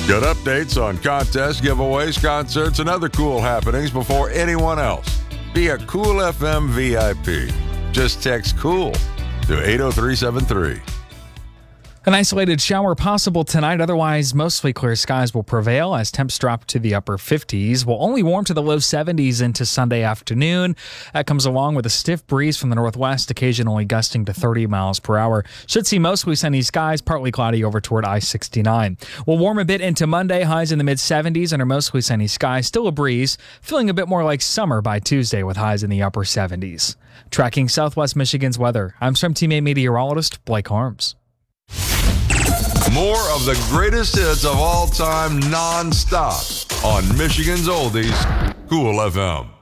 Get updates on contests, giveaways, concerts, and other cool happenings before anyone else. Be a Cool FM VIP. Just text COOL to 80373. An isolated shower possible tonight. Otherwise, mostly clear skies will prevail as temps drop to the upper 50s. Will only warm to the low 70s into Sunday afternoon. That comes along with a stiff breeze from the northwest, occasionally gusting to 30 miles per hour. Should see mostly sunny skies, partly cloudy over toward I-69. We'll warm a bit into Monday. Highs in the mid-70s under mostly sunny skies. Still a breeze. Feeling a bit more like summer by Tuesday with highs in the upper 70s. Tracking Southwest Michigan's weather, I'm Stream Team 8 meteorologist Blake Harms. More of the greatest hits of all time non-stop on Michigan's Oldies, Cool FM.